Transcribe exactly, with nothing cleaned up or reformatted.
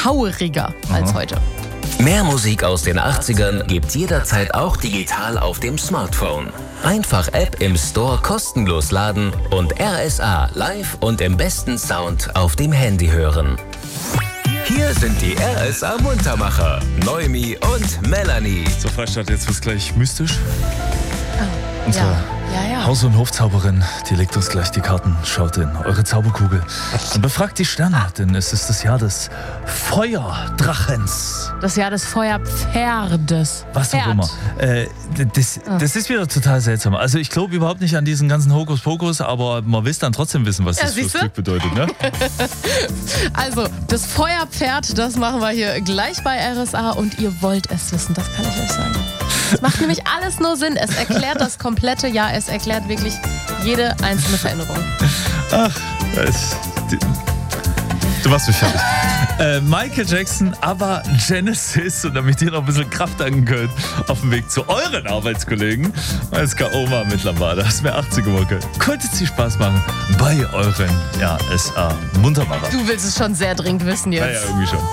poweriger als Aha. heute. Mehr Musik aus den achtzigern gibt's jederzeit auch digital auf dem Smartphone. Einfach App im Store kostenlos laden und R S A live und im besten Sound auf dem Handy hören. Hier sind die R S A Muntermacher, Noemi und Melanie. So, Freistadt, jetzt wird's gleich mystisch. Oh, Unsere ja, ja, ja. Haus- und Hofzauberin, die legt uns gleich die Karten, schaut in eure Zauberkugel und befragt die Sterne, denn es ist das Jahr des Feuerdrachens. Das Jahr des Feuerpferdes. Was auch Pferd. immer. Äh, das, das ist wieder total seltsam. Also ich glaube überhaupt nicht an diesen ganzen Hokuspokus, aber man will dann trotzdem wissen, was Ja, das für siehste? Glück bedeutet. Ne? Also, das Feuerpferd, das machen wir hier gleich bei R S A und ihr wollt es wissen, das kann ich euch sagen. Es macht nämlich alles nur Sinn. Es erklärt das komplette Jahr, es erklärt wirklich jede einzelne Veränderung. Ach, das, die, du machst mich fertig. Äh, Michael Jackson, aber Genesis, und damit ihr noch ein bisschen Kraft tanken könnt, auf dem Weg zu euren Arbeitskollegen, als K Oma mit Lambada, das ist mir achtziger-Mucke. Konnte es dir Spaß machen bei euren R S A Muntermacher? Du willst es schon sehr dringend wissen jetzt. Naja, irgendwie schon.